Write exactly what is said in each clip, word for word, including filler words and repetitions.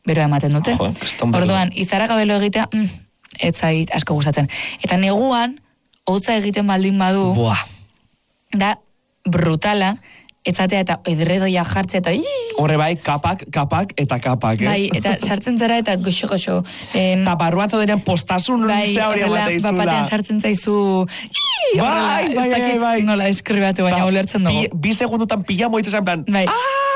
beroa ematen dute. Jo, orduan, izara gabelo egitea, mm, ez zait asko gustatzen. Eta neguan, hotza egiten baldin badu, Buah. da brutala, etzatea eta edredoia jartzea eta horre bai, kapak, kapak eta kapak, ez? Bai, eta sartzen zara eta goxo-goxo. Eta barruatzo diren postasun bai, zea hori amateizula. Bai, bapatean sartzen zaizu, bai, bai, bai, bai. Nola eskribatu, baina ulertzen dugu. Bi, bi segundutan pila moitezan plan, bai.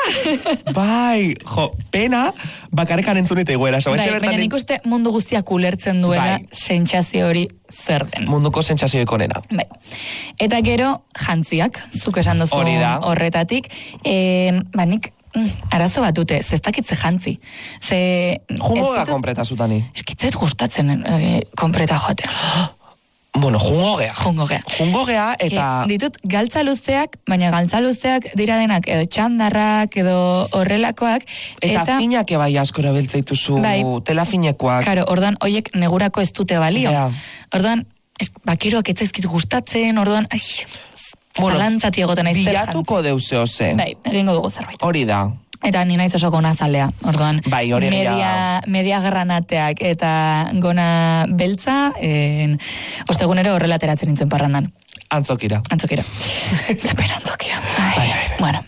bai, jo, pena, bakarekan entzunite guela. Bai, baina nik uste mundu guztiak ulertzen duela bai. sentsazio hori zer den. Munduko sentsazioiko nena. Bai. Eta gero, jantziak, zuk esan duzu horretatik, e, ba nik mm, arazo bat dute, zestakitze jantzi. Ze... Jungo da konpreta zutani? Eskitzet gustatzen e, konpreta joatea. Bueno, jungogea. Jungogea. Jungogea eta... Que, ditut galtza luzeak, baina galtza luzeak dira denak edo txandarrak edo horrelakoak. Eta, eta finak bai asko erabiltzaituzu, bai, telafinekoak. Karo, orduan, hoiek negurako ez dute balio. Ja. Orduan, es, bakeroak etzaizkit gustatzen, orduan, ai, bueno, zalantzati egoten aiz zer jantzi. Bilatuko deuzeo ze. Bai, egingo dugu zerbait. Hori da. Eta ni naiz oso gona zalea, orduan. Bai, hori media, media granateak eta gona beltza, en, ostegunero horrela ateratzen nintzen parrandan. Antzokira. Antzokira. Zeper antzokia. Ai, bai, bai, bai. Bueno.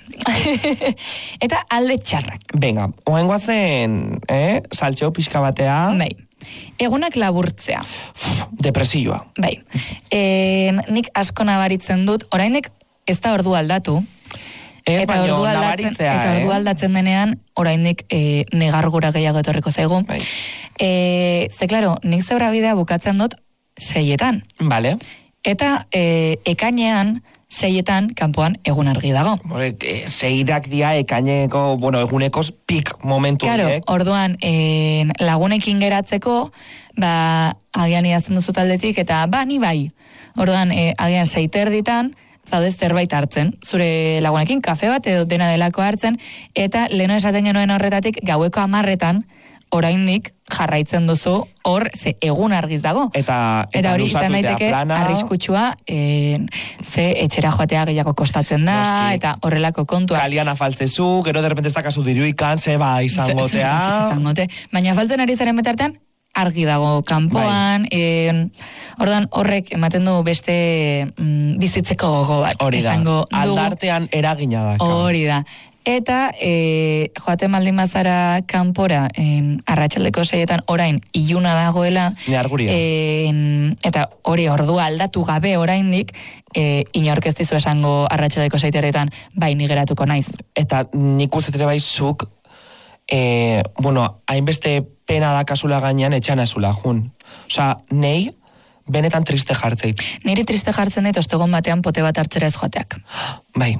Eta alde txarrak. Venga, oengoa zen, eh? Saltxeo pixka batea. Bai. Egunak laburtzea. Uf, depresioa. Bai. E, nik asko nabaritzen dut, orainek ez da ordu aldatu. Ez, eta ordu aldatzen, nabaritzea, eta ordu aldatzen denean, oraindik e, negargura gehiago etorriko zaigu. Bai. E, ze, klaro, nik zebra bidea bukatzen dut seietan. Vale. Eta e, ekainean, seietan, kanpoan egun argi dago. E, Seirak dia ekaineko, bueno, egunekoz pik momentu. Claro, direk. orduan, e, lagunekin geratzeko, ba, agian idazten duzu taldetik, eta ba, ni bai. Orduan, e, agian seiter ditan, zaude zerbait hartzen, zure lagunekin kafe bat edo dena delako hartzen, eta leno esaten genuen horretatik gaueko amarretan, oraindik jarraitzen duzu, hor ze egun argiz dago. Eta, eta, eta hori izan daiteke arriskutsua, e, ze etxera joatea gehiago kostatzen da, Noski. Eta horrelako kontua. Kalian afaltzezu, gero derrepente ez dakazu diruikan, ze ba izangotea. Izangote. Baina faltzen ari zaren betartean, argi dago kanpoan, bai. e, ordan horrek ematen du beste mm, bizitzeko gogo bat. Hori da, esango aldartean eragina da. Hori da. Eta e, joaten maldin bazara kanpora, en, arratsaldeko seietan orain iluna dagoela, e, eta hori ordua aldatu gabe oraindik, e, inork ez dizu esango arratsaldeko seiteretan bai ni geratuko naiz. Eta nik uste ere bai zuk, e, bueno, hainbeste pena da kasula gainean etxan azula, jun. Osa, nei, benetan triste jartzeit. Niri triste jartzen dut, ostegon batean pote bat hartzera ez joateak. Bai.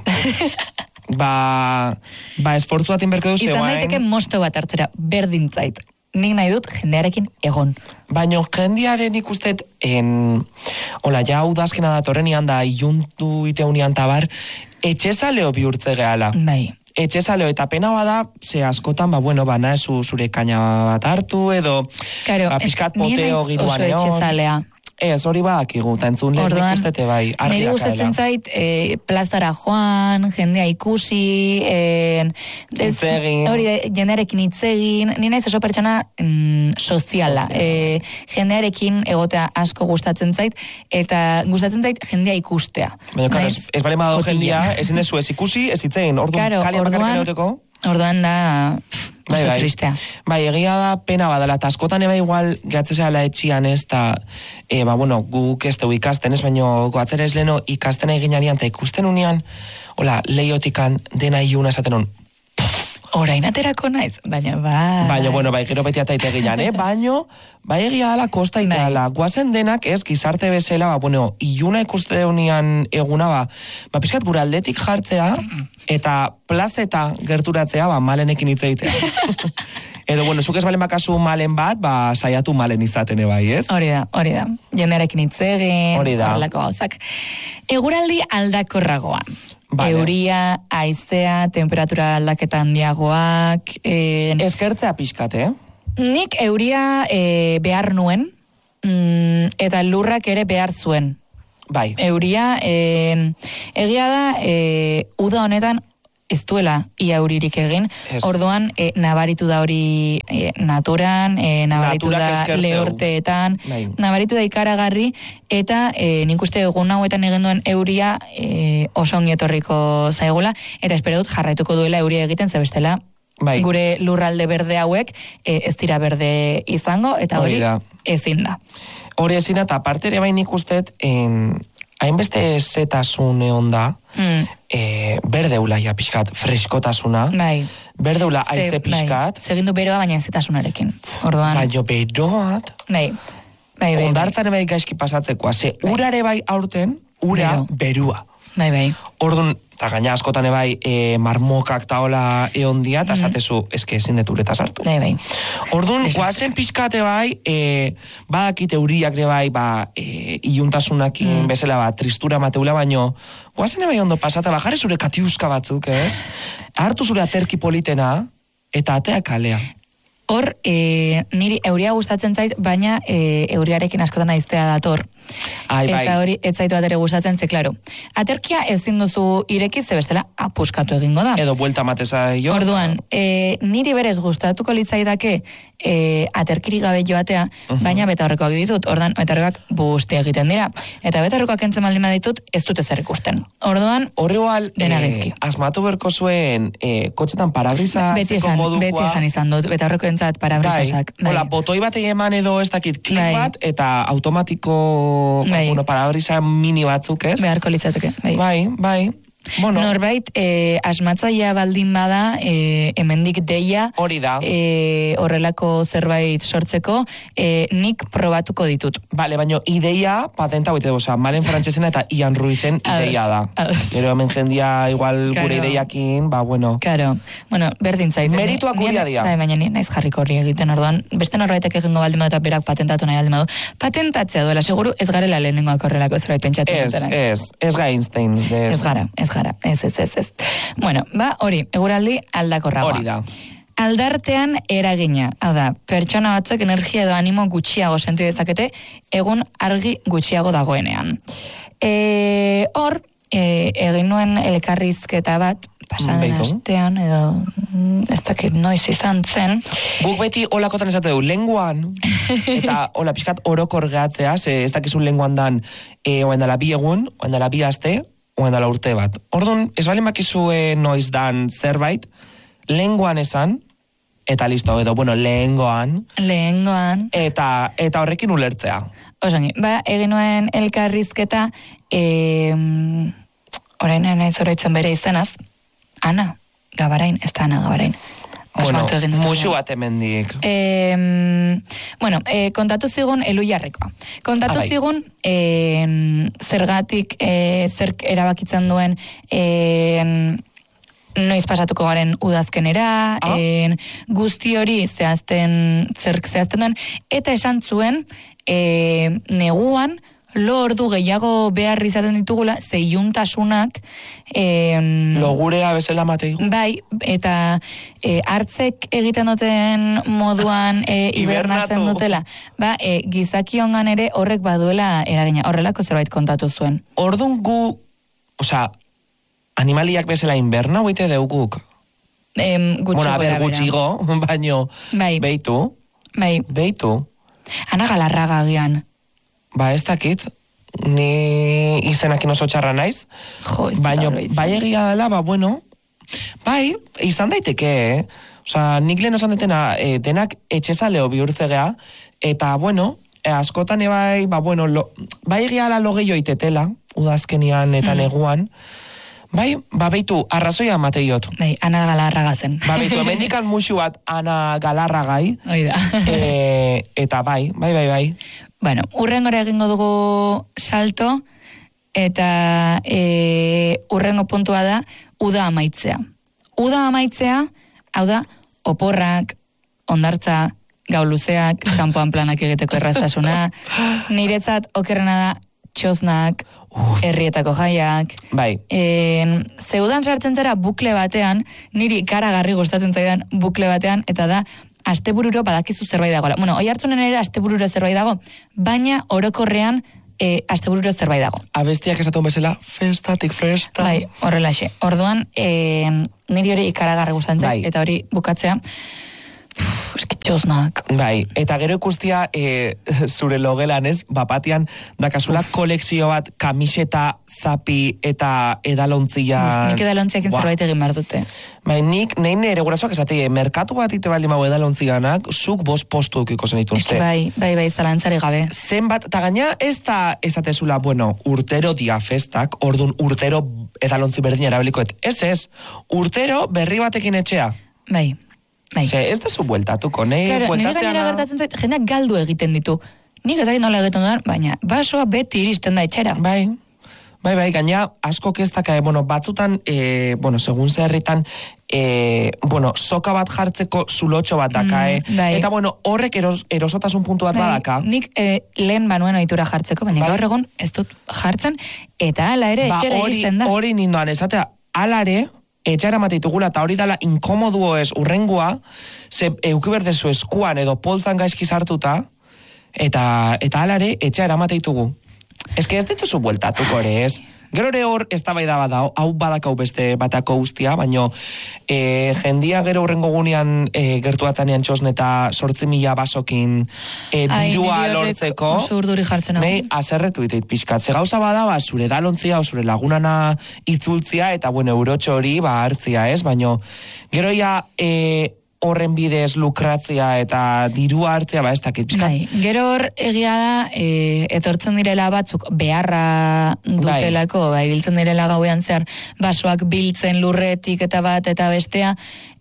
ba, ba esfortzu bat inberko duzu. Izan daiteke mosto bat hartzera, berdin zait. Nik nahi dut jendearekin egon. Baina jendearen ikustet, en, hola, ja udazkena datorrenian da, iuntu iteunian tabar, etxezaleo bihurtze gehala. Bai. Etxezaleo, eta pena bada, ze askotan, ba, bueno, ba, nahezu zure kaina bat hartu, edo, claro, ba, pixkat poteo giruan egon. Oso etxezalea. Ez, hori bakigu, eta entzun lehen nik ustete bai, argi niri gustatzen zait, e, plazara joan, jendea ikusi, e, itzegin. Hori, jendearekin itzegin, ni naiz oso pertsona mm, soziala. E, jendearekin egotea asko gustatzen zait, eta gustatzen zait jendea ikustea. Baina, karo, ez, ez bale madao jendea, ezin dezu ez ikusi, ez itzegin, orduan, claro, kalian bakarrik erauteko. Orduan da oso bai, bai. tristea. Bai, egia da pena badala, eta askotan eba igual gehatzezeala etxian ez, eta, e, ba, bueno, guk ez dugu ikasten ez, baino goatzera ez leno ikasten eginarian, eta ikusten unian, hola, leiotikan dena iuna esaten hon, orain aterako naiz, baina bai. Baina, bueno, bai, gero beti ataite egian, eh? Baino, bai egia dala, kosta iteala. Guazen denak, ez, gizarte bezala, ba, bueno, iluna ikuste unian eguna, ba, ba, pixkat gure aldetik jartzea, eta plazeta gerturatzea, ba, malenekin itzeitea. Edo, bueno, zuk ez balen bakazu malen bat, ba, saiatu malen izaten bai, ez? Hori da, hori da. Jendearekin itzegin, hori da. Horrelako gauzak. Eguraldi aldakorragoa. Vale. Euria, haizea, temperatura aldaketa handiagoak. Eh, Eskertzea pixkat, eh? Nik euria eh, behar nuen, mm, eta lurrak ere behar zuen. Bai. Euria, eh, egia da, eh, uda honetan, ez duela ia euririk egin, Ez. orduan e, nabaritu da hori e, naturan, e, nabaritu Naturak da eskertzeu. lehorteetan, Bai. nabaritu da ikaragarri, eta e, nik uste egun hauetan egin duen euria e, oso ongi etorriko zaigula, eta espero dut jarraituko duela euria egiten, ze bestela Bai. gure lurralde berde hauek e, ez dira berde izango, eta Hori hori da. ezin da. Hori ezin da, eta aparte ere bain ikustet, en, hainbeste zetasun egon da, Mm. e, berdeula ja pixkat, freskotasuna, Bai. berdeula Ze- aize pixkat, Bai. Segindu beroa, baina zetasunarekin. Orduan, baino beroat, bai. Bai, bai, bai. ondartan bai gaizki pasatzekoa, ze Bai. urare bai aurten, ura Bero. berua. Bai, bai. Orduan, eta gaina askotan ebai e, marmokak taola egon dia, eta esatezu, eske ezin dut ureta sartu. Bai, bai. Orduan, Desastre. guazen pixkate bai, e, badakite euriak ere bai, ba, e, iuntasunakin Mm. bezala, ba, tristura mateula, baino, guazen bai ondo pasata, ba, jarri zure katiuska batzuk, ez? Hartu zure aterki politena, eta atea kalea. Hor, e, niri euria gustatzen zait, baina e, euriarekin askotan aiztea dator. Ai, bai. Eta hori ez zaitu atere gustatzen, ze, klaro. Aterkia ezin duzu ireki, ze bestela apuskatu egingo da. Edo buelta mateza jo. Orduan, e, niri berez gustatuko litzaidake e, aterkiri gabe joatea, baina betaurrekoak ditut, orduan betaurrekoak busti egiten dira. Eta betaurrekoak entzen baldin baditut, ez dute zer ikusten. Orduan, Horri igual, Dena eh, gaizki. asmatu berko zuen, eh, kotxetan parabrisa beti zeko esan, modukoa. beti esan izan dut, betaurreko entzat parabrisasak. Bai. Hola, botoi bat eman edo ez dakit klik Bai. bat, eta automatiko, Bai. bueno, parabrisa mini batzuk, ez? Beharko litzateke. Bai. Bai, bai. Bueno, Norbait, e, asmatzaia baldin bada, e, hemendik deia, hori da. e, horrelako zerbait sortzeko, e, nik probatuko ditut. Vale, baino ideia patenta hoite, osea, Malen Frantsesena eta Ian Ruizen ideia da. Ados. Gero hemen jendia igual Claro. gure ideiakin, ba, bueno. Claro, bueno, berdin zait. Merituak Ni- gurea ni- dira. Bai, baina ni naiz jarriko hori egiten, orduan, beste norbaitek egingo baldin badu eta berak patentatu nahi baldin badu. Patentatzea duela, seguru ez garela lehenengoak horrelako zerbait pentsatzen Ez, dutenak. ez, ez ga Einstein. Ez, Ez gara, ez gara, ez, ez, ez, ez. Bueno, ba, hori, eguraldi aldakorragoa. Hori da. Aldartean eragina, hau da, pertsona batzuk energia edo animo gutxiago senti dezakete, egun argi gutxiago dagoenean. E, hor, e, egin nuen elkarrizketa bat, pasaden Beitu. astean, edo mm, ez dakit noiz izan zen, Guk beti olakotan esate du, lenguan, eta hola pixkat orokor gehatzea, ze ez dakizun lenguan dan, e, oen dala bi egun, oen dala bi aste, oen dala urte bat. Orduan, ez balen bakizue noiz dan zerbait, lenguan esan, eta listo, edo, bueno, lehengoan, lehengoan, eta eta horrekin ulertzea. osongi, ba, egin nuen elkarrizketa, e, orain nahi zoraitzen bere izenaz, Ana Gabarain, ez da Ana Gabarain. Bueno, Asmatu egin dut. musu bat hemendik. E, bueno, e, kontatu zigun Elujarrekoa. Kontatu Ah, bai. zigun e, zergatik e, zerk erabakitzen duen e, noiz pasatuko garen udazkenera, Ah. en, guzti hori zehazten, zerk zehazten duen, eta esan zuen e, neguan lo ordu gehiago behar izaten ditugula, ze iuntasunak em, Logurea bezala mateigu. bai, eta e, hartzek egiten duten moduan e, hibernatzen Hibernatu. dutela, ba, e, gizakiongan ere horrek baduela eragina, horrelako zerbait kontatu zuen. Orduan gu, osea, animaliak bezala inberna hoite deuguk. Em, gutxi Bueno, a ber, gora bera. gutxigo, baino, Bai. beitu, Bai, beitu. Ana Galarraga agian. Ba, ez dakit, ni izenakin oso txarra naiz, Jo, ez dut baino, horro izan. bai egia dela, ba, bueno, bai, izan daiteke, eh? Osa, nik lehen esan detena, eh, denak etxezaleo bihurtzegea, eta, bueno, eh, askotan ebai, ba, bueno, lo, bai egia dela lo gehiago itetela, udazkenian eta Mm. neguan, bai, ba, beitu, arrazoia mateiot. Bai, Ana Galarraga zen. Ba, beitu, hemendikan musu bat Ana Galarragai, Hoi da. e, eta bai, bai, bai, bai. Bueno, urrengora egingo dugu salto, eta e, urrengo puntua da, uda amaitzea. Uda amaitzea, hau da, oporrak, ondartza, gau luzeak, kanpoan planak egiteko erraztasuna, niretzat okerrena da txosnak, herrietako jaiak, Bai, En, zeudan sartzen zara bukle batean, niri karagarri gustatzen zaidan bukle batean, eta da, astebururo badakizu zerbait dagoela. Bueno, oi hartzunen ere astebururo zerbait dago, baina orokorrean e, astebururo zerbait dago. Abestiak esatun bezala, festatik festa. Bai, horrelaxe. Orduan, e, niri hori ikaragarri gustatzen bai. eta hori bukatzea, Uf, eski txosnak. Bai, eta gero ikustia e, zure logelan, ez? Bapatian, dakazula kolekzio bat kamiseta, zapi eta edalontzian. Nik edalontziak zerbait egin behar dute. Bai, nik, nein ere gurasoak esate, merkatu bat ite baldin mau edalontzianak, zuk bost postu ukiko zenitun. Eski bai, bai, bai, zalantzari gabe. Zenbat, eta gaina ez da esatezula, bueno, urtero dia festak, ordun urtero edalontzi berdin erabilikoet. Ez ez, urtero berri batekin etxea. Bai. Bai. Ze, ez da zu bueltatuko, nahi claro, bueltatzeana... Nire gainera gertatzen zait, jendeak galdu egiten ditu. Nik ez dakit nola egiten dudan, baina basoa beti iristen da etxera. Bai, bai, bai, gaina asko keztaka, bueno, batzutan, e, bueno, segun zerritan, e, bueno, soka bat jartzeko zulotxo bat dakae, mm, bai. eta bueno, horrek eros, erosotasun puntu bat bai, badaka. Nik e, lehen banuen ohitura jartzeko, baina bai. gaur egun ez dut jartzen, eta hala ere ba, etxera hori, iristen da. Hori nindoan, esatea, hala ere, etxera mateitugula, eta hori dala inkomoduo ez urrengua, ze eukiberdezu eskuan edo poltzan gaizki sartuta, eta eta alare etxera mateitugu. Ez que ez dituzu bueltatuko ere, ez? Gero ere hor, ez da bai da bada, hau badakau beste batako guztia, baino e, jendia gero urrengo gunean e, gertuatzanean txosne eta sortzi mila basokin e, dirua lortzeko. Oso urduri jartzen hau. Nei, aserretu diteit pixkat. Ze gauza bada, ba, zure dalontzia o zure lagunana itzultzia, eta bueno, eurotxo hori, ba, hartzia, ez? Baino, gero ja, e, horren bidez lukratzia eta dirua hartzea, ba, ez dakit pixkat. Bai, gero hor egia da, e, etortzen direla batzuk beharra dutelako, bai, biltzen direla gauean zehar basoak biltzen lurretik eta bat eta bestea,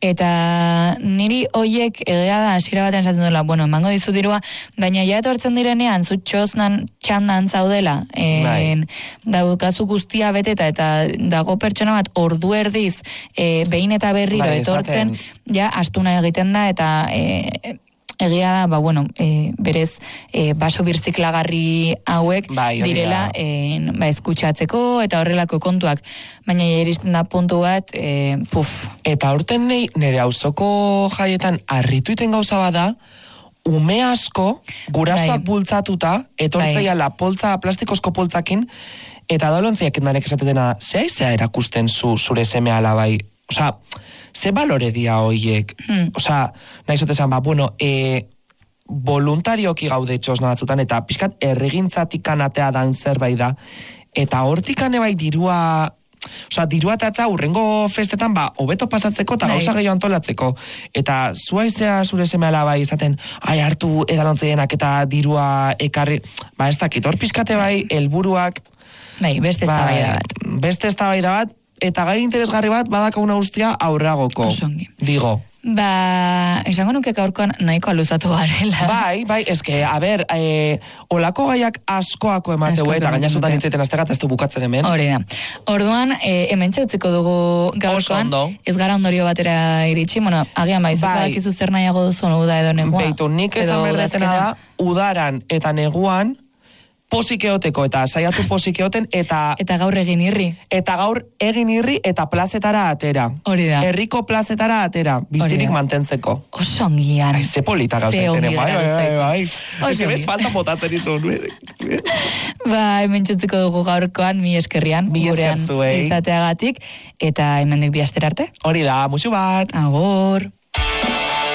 eta niri hoiek egia da hasiera batean esaten duela, bueno, emango dizu dirua, baina ja etortzen direnean, zu txosnan txandan zaudela, en, daukazu guztia beteta, eta dago pertsona bat ordu erdiz, e, behin eta berriro bai, etortzen, esaten. ja, astuna egiten da, eta e, egia da, ba, bueno, e, berez e, baso birziklagarri hauek bai, direla e, ba, eskutsatzeko eta horrelako kontuak. Baina iristen da puntu bat, e, puf. Eta horten nei, nire auzoko jaietan harritu iten gauza bada, ume asko, gurasoak bai. bultzatuta, etortzeia la poltza, plastikozko poltzakin, eta dolontziak endanek esatetena, zea izea erakusten zu, zure seme alabai. Osa, ze balore dia hoiek? Hmm. Osa, nahi zotezan, ba, bueno, e, voluntarioki gaude txosna batzutan, eta pixkat erregintzatik kanatea dan zerbait da, eta hortikan ebai dirua, osa, dirua tatza urrengo festetan, ba, hobeto pasatzeko eta gauza gehiago antolatzeko. Eta zua izea zure seme alaba izaten, ai, hartu edalontzeienak eta dirua ekarri, ba, ez dakit, hor pixkate bai, helburuak, bai, beste eztabaida bat. Beste eztabaida bat, eta gai interesgarri bat badakauna guztia aurreagoko. Osongi. Digo. Ba, esango nuke gaurkoan nahiko aluzatu garela. Bai, bai, eske, a ber, e, olako gaiak askoako emateu, eta gainazutan nintzeten aztegat ez du bukatzen hemen. Hori da. Orduan, e, hemen txautziko dugu gaurkoan, ez gara ondorio batera iritsi, bueno, agian bai, zuta dakizu zer nahiago duzu uda edo negua. Beitu, nik esan berdetena da, udaran eta neguan, posikeoteko, eta saiatu posikeoten, eta... Eta gaur egin irri. Eta gaur egin irri, eta plazetara atera. Hori da. Herriko plazetara atera, bizirik mantentzeko. Osongian. Ai, ze polita gauzaiten, bai, bai, bai, bai. Ez que bez falta botatzen izun. Ba, hemen txutziko dugu gaurkoan, mi eskerrian. Mi esker zuei. Izateagatik, eta hemendik bi astera arte. Hori da, musu bat. Agor.